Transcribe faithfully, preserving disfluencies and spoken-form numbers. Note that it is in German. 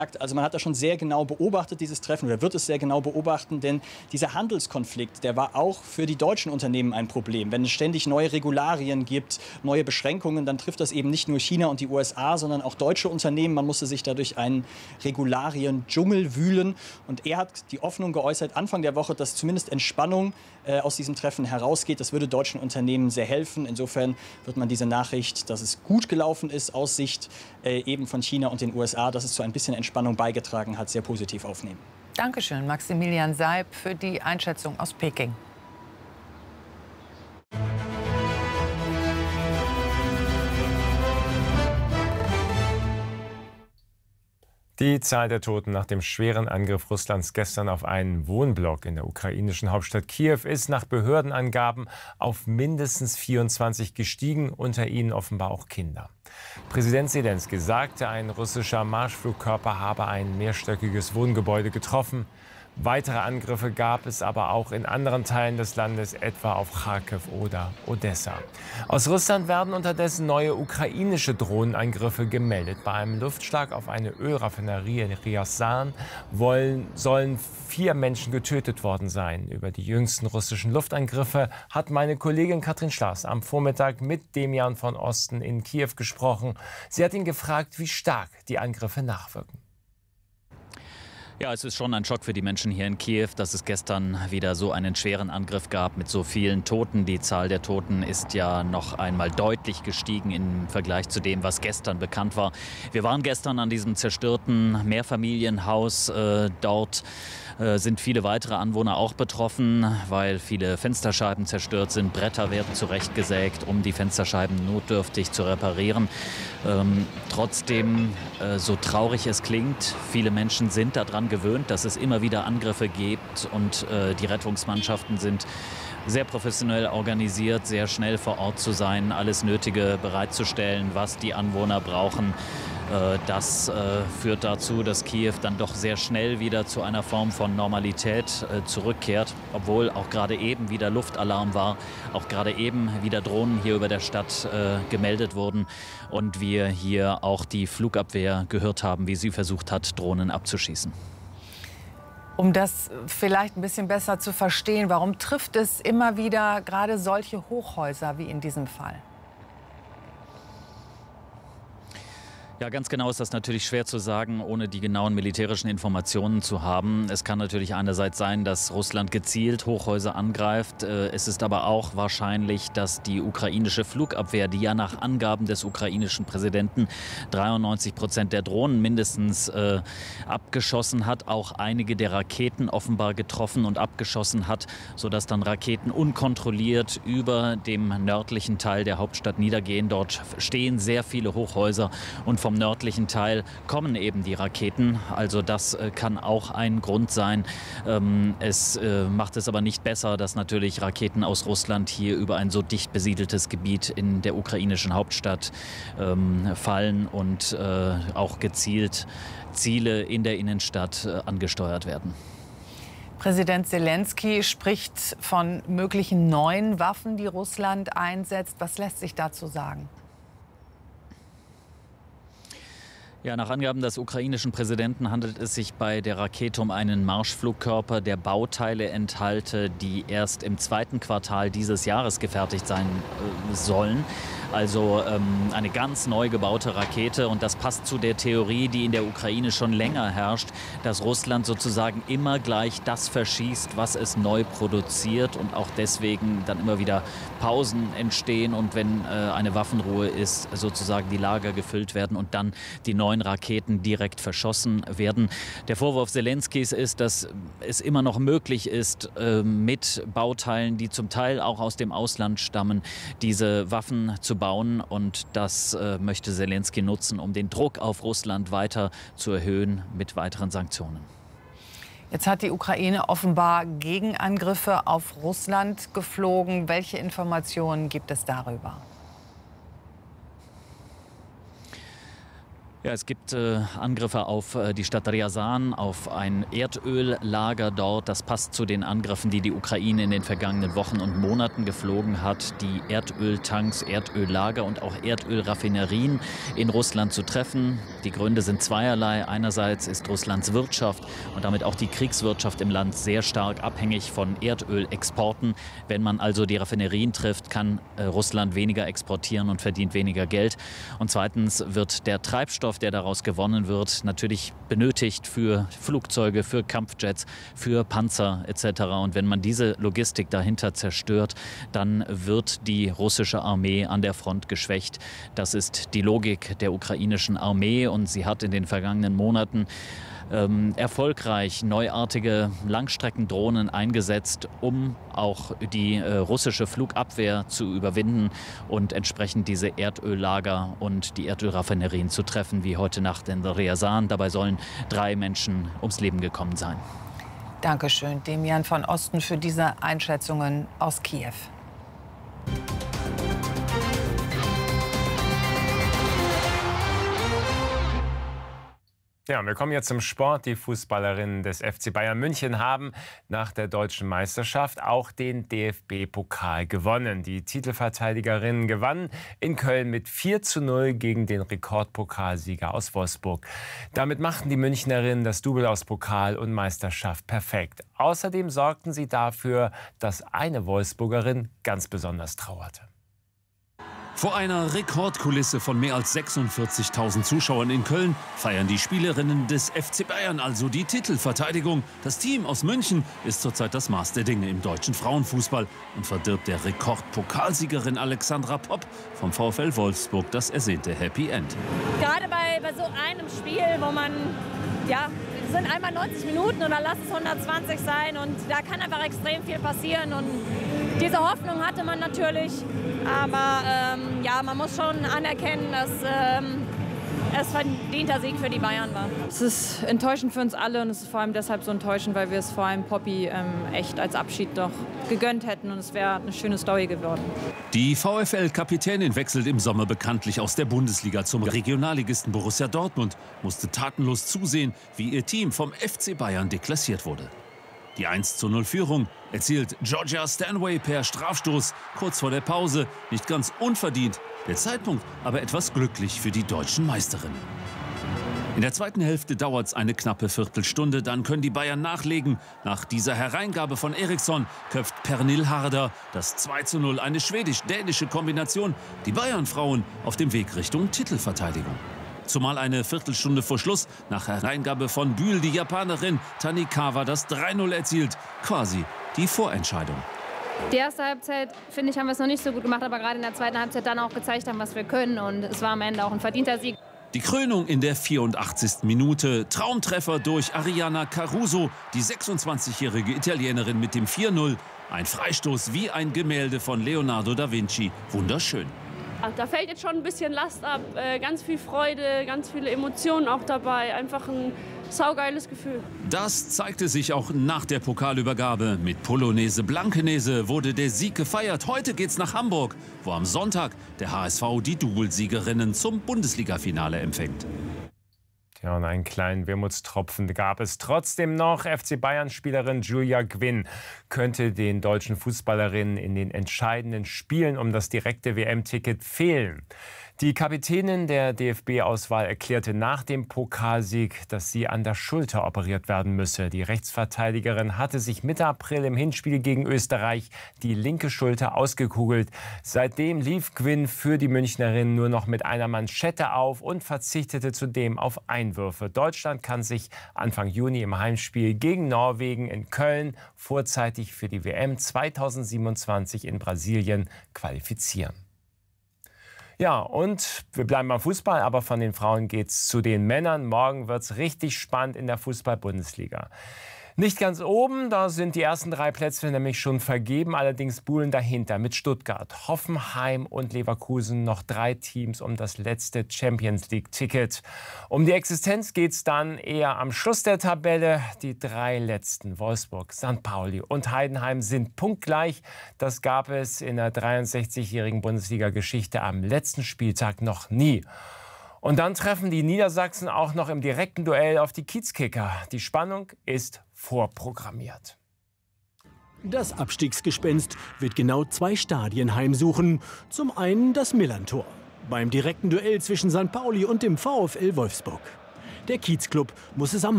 Also man hat das schon sehr genau beobachtet, dieses Treffen, oder wird es sehr genau beobachten, denn dieser Handelskonflikt, der war auch für die deutschen Unternehmen ein Problem. Wenn es ständig neue Regularien gibt, neue Beschränkungen, dann trifft das eben nicht nur China und die U S A, sondern auch deutsche Unternehmen. Man musste sich dadurch einen Regularien-Dschungel wühlen. Und er hat die Hoffnung geäußert, Anfang der Woche, dass zumindest Entspannung äh, aus diesem Treffen herausgeht. Das würde deutschen Unternehmen sehr helfen. Insofern wird man diese Nachricht, dass es gut gelaufen ist, aus Sicht äh, eben von China und den U S A, dass es zu ein bisschen Entspannung Spannung beigetragen hat, sehr positiv aufnehmen. Dankeschön, Maximilian Seib, für die Einschätzung aus Peking. Die Zahl der Toten nach dem schweren Angriff Russlands gestern auf einen Wohnblock in der ukrainischen Hauptstadt Kiew ist nach Behördenangaben auf mindestens vierundzwanzig gestiegen, unter ihnen offenbar auch Kinder. Präsident Selenskyj sagte, ein russischer Marschflugkörper habe ein mehrstöckiges Wohngebäude getroffen. Weitere Angriffe gab es aber auch in anderen Teilen des Landes, etwa auf Charkiw oder Odessa. Aus Russland werden unterdessen neue ukrainische Drohnenangriffe gemeldet. Bei einem Luftschlag auf eine Ölraffinerie in Ryazan wollen, sollen vier Menschen getötet worden sein. Über die jüngsten russischen Luftangriffe hat meine Kollegin Katrin Schlaß am Vormittag mit Demian von Osten in Kiew gesprochen. Sie hat ihn gefragt, wie stark die Angriffe nachwirken. Ja, es ist schon ein Schock für die Menschen hier in Kiew, dass es gestern wieder so einen schweren Angriff gab mit so vielen Toten. Die Zahl der Toten ist ja noch einmal deutlich gestiegen im Vergleich zu dem, was gestern bekannt war. Wir waren gestern an diesem zerstörten Mehrfamilienhaus. Äh, dort äh, sind viele weitere Anwohner auch betroffen, weil viele Fensterscheiben zerstört sind. Bretter werden zurechtgesägt, um die Fensterscheiben notdürftig zu reparieren. Ähm, trotzdem, äh, so traurig es klingt, viele Menschen sind daran gewöhnt, dass es immer wieder Angriffe gibt und äh, die Rettungsmannschaften sind sehr professionell organisiert, sehr schnell vor Ort zu sein, alles Nötige bereitzustellen, was die Anwohner brauchen. Äh, das äh, führt dazu, dass Kiew dann doch sehr schnell wieder zu einer Form von Normalität äh, zurückkehrt, obwohl auch gerade eben wieder Luftalarm war, auch gerade eben wieder Drohnen hier über der Stadt äh, gemeldet wurden und wir hier auch die Flugabwehr gehört haben, wie sie versucht hat, Drohnen abzuschießen. Um das vielleicht ein bisschen besser zu verstehen, warum trifft es immer wieder gerade solche Hochhäuser wie in diesem Fall? Ja, ganz genau ist das natürlich schwer zu sagen, ohne die genauen militärischen Informationen zu haben. Es kann natürlich einerseits sein, dass Russland gezielt Hochhäuser angreift. Es ist aber auch wahrscheinlich, dass die ukrainische Flugabwehr, die ja nach Angaben des ukrainischen Präsidenten dreiundneunzig Prozent der Drohnen mindestens äh, abgeschossen hat, auch einige der Raketen offenbar getroffen und abgeschossen hat, sodass dann Raketen unkontrolliert über dem nördlichen Teil der Hauptstadt niedergehen. Dort stehen sehr viele Hochhäuser und vom nördlichen Teil kommen eben die Raketen. Also das äh, kann auch ein Grund sein. Ähm, es äh, macht es aber nicht besser, dass natürlich Raketen aus Russland hier über ein so dicht besiedeltes Gebiet in der ukrainischen Hauptstadt ähm, fallen und äh, auch gezielt Ziele in der Innenstadt äh, angesteuert werden. Präsident Selenskyj spricht von möglichen neuen Waffen, die Russland einsetzt. Was lässt sich dazu sagen? Ja, nach Angaben des ukrainischen Präsidenten handelt es sich bei der Rakete um einen Marschflugkörper, der Bauteile enthalte, die erst im zweiten Quartal dieses Jahres gefertigt sein äh, sollen. Also ähm, eine ganz neu gebaute Rakete. Und das passt zu der Theorie, die in der Ukraine schon länger herrscht, dass Russland sozusagen immer gleich das verschießt, was es neu produziert und auch deswegen dann immer wieder Pausen entstehen und wenn äh, eine Waffenruhe ist, sozusagen die Lager gefüllt werden und dann die neuen Raketen direkt verschossen werden. Der Vorwurf Selenskys ist, dass es immer noch möglich ist, äh, mit Bauteilen, die zum Teil auch aus dem Ausland stammen, diese Waffen zu bauen. Und das äh, möchte Selenskyj nutzen, um den Druck auf Russland weiter zu erhöhen mit weiteren Sanktionen. Jetzt hat die Ukraine offenbar Gegenangriffe auf Russland geflogen. Welche Informationen gibt es darüber? Ja, es gibt äh, Angriffe auf äh, die Stadt Ryazan, auf ein Erdöllager dort. Das passt zu den Angriffen, die die Ukraine in den vergangenen Wochen und Monaten geflogen hat, die Erdöltanks, Erdöllager und auch Erdölraffinerien in Russland zu treffen. Die Gründe sind zweierlei. Einerseits ist Russlands Wirtschaft und damit auch die Kriegswirtschaft im Land sehr stark abhängig von Erdölexporten. Wenn man also die Raffinerien trifft, kann äh, Russland weniger exportieren und verdient weniger Geld. Und zweitens wird der Treibstoff, der daraus gewonnen wird, natürlich benötigt für Flugzeuge, für Kampfjets, für Panzer et cetera. Und wenn man diese Logistik dahinter zerstört, dann wird die russische Armee an der Front geschwächt. Das ist die Logik der ukrainischen Armee und sie hat in den vergangenen Monaten Ähm, erfolgreich neuartige Langstreckendrohnen eingesetzt, um auch die äh, russische Flugabwehr zu überwinden und entsprechend diese Erdöllager und die Erdölraffinerien zu treffen, wie heute Nacht in Ryazan. Dabei sollen drei Menschen ums Leben gekommen sein. Dankeschön, Demian von Osten, für diese Einschätzungen aus Kiew. Ja, wir kommen jetzt zum Sport. Die Fußballerinnen des F C Bayern München haben nach der deutschen Meisterschaft auch den D F B-Pokal gewonnen. Die Titelverteidigerinnen gewannen in Köln mit vier zu null gegen den Rekordpokalsieger aus Wolfsburg. Damit machten die Münchnerinnen das Double aus Pokal und Meisterschaft perfekt. Außerdem sorgten sie dafür, dass eine Wolfsburgerin ganz besonders trauerte. Vor einer Rekordkulisse von mehr als sechsundvierzigtausend Zuschauern in Köln feiern die Spielerinnen des F C Bayern also die Titelverteidigung. Das Team aus München ist zurzeit das Maß der Dinge im deutschen Frauenfußball und verdirbt der Rekordpokalsiegerin Alexandra Popp vom VfL Wolfsburg das ersehnte Happy End. Gerade bei, bei so einem Spiel, wo man, ja, es sind einmal neunzig Minuten und dann lass es hundertzwanzig sein und da kann einfach extrem viel passieren und diese Hoffnung hatte man natürlich, aber ähm, ja, man muss schon anerkennen, dass ähm, es verdienter Sieg für die Bayern war. Es ist enttäuschend für uns alle und es ist vor allem deshalb so enttäuschend, weil wir es vor allem Poppy ähm, echt als Abschied doch gegönnt hätten und es wäre eine schöne Story geworden. Die VfL-Kapitänin wechselt im Sommer bekanntlich aus der Bundesliga zum Regionalligisten Borussia Dortmund, musste tatenlos zusehen, wie ihr Team vom F C Bayern deklassiert wurde. Die eins zu null Führung erzielt Georgia Stanway per Strafstoß kurz vor der Pause, nicht ganz unverdient, der Zeitpunkt aber etwas glücklich für die deutschen Meisterinnen. In der zweiten Hälfte dauert es eine knappe Viertelstunde, dann können die Bayern nachlegen. Nach dieser Hereingabe von Eriksson köpft Pernille Harder das zwei zu null, eine schwedisch-dänische Kombination, die Bayern-Frauen auf dem Weg Richtung Titelverteidigung. Zumal eine Viertelstunde vor Schluss nach Hereingabe von Bühl die Japanerin Tanikawa das drei null erzielt. Quasi die Vorentscheidung. Die erste Halbzeit, finde ich, haben wir es noch nicht so gut gemacht, aber gerade in der zweiten Halbzeit dann auch gezeigt haben, was wir können. Und es war am Ende auch ein verdienter Sieg. Die Krönung in der vierundachtzigsten Minute. Traumtreffer durch Ariana Caruso, die sechsundzwanzigjährige Italienerin mit dem vier null. Ein Freistoß wie ein Gemälde von Leonardo da Vinci. Wunderschön. Da fällt jetzt schon ein bisschen Last ab, äh, ganz viel Freude, ganz viele Emotionen auch dabei, einfach ein saugeiles Gefühl. Das zeigte sich auch nach der Pokalübergabe. Mit Polonaise Blankenese wurde der Sieg gefeiert. Heute geht's nach Hamburg, wo am Sonntag der H S V die Doublesiegerinnen zum Bundesliga-Finale empfängt. Ja, und einen kleinen Wermutstropfen gab es trotzdem noch. F C Bayern-Spielerin Julia Gwynn könnte den deutschen Fußballerinnen in den entscheidenden Spielen um das direkte W M-Ticket fehlen. Die Kapitänin der D F B-Auswahl erklärte nach dem Pokalsieg, dass sie an der Schulter operiert werden müsse. Die Rechtsverteidigerin hatte sich Mitte April im Hinspiel gegen Österreich die linke Schulter ausgekugelt. Seitdem lief Gwynn für die Münchnerin nur noch mit einer Manschette auf und verzichtete zudem auf Einwürfe. Deutschland kann sich Anfang Juni im Heimspiel gegen Norwegen in Köln vorzeitig für die W M zweitausendsiebenundzwanzig in Brasilien qualifizieren. Ja, und wir bleiben beim Fußball, aber von den Frauen geht's zu den Männern. Morgen wird's richtig spannend in der Fußball-Bundesliga. Nicht ganz oben, da sind die ersten drei Plätze nämlich schon vergeben. Allerdings buhlen dahinter mit Stuttgart, Hoffenheim und Leverkusen noch drei Teams um das letzte Champions-League-Ticket. Um die Existenz geht es dann eher am Schluss der Tabelle. Die drei letzten, Wolfsburg, Sankt Pauli und Heidenheim, sind punktgleich. Das gab es in der dreiundsechzigjährigen Bundesliga-Geschichte am letzten Spieltag noch nie. Und dann treffen die Niedersachsen auch noch im direkten Duell auf die Kiezkicker. Die Spannung ist vorprogrammiert. Das Abstiegsgespenst wird genau zwei Stadien heimsuchen. Zum einen das Millerntor beim direkten Duell zwischen Sankt Pauli und dem VfL Wolfsburg. Der Kiezclub muss es am